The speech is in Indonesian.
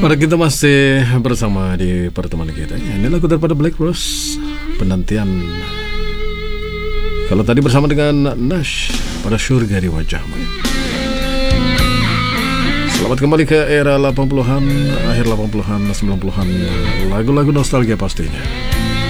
Pada kita masih bersama di pertemuan kita. Ini lagu daripada Black Rose, Penantian. Kalau tadi bersama dengan Nash, Pada Surga di Wajahmu. Selamat kembali ke era 80-an, akhir 80-an, 90-an. Lagu-lagu nostalgia pastinya.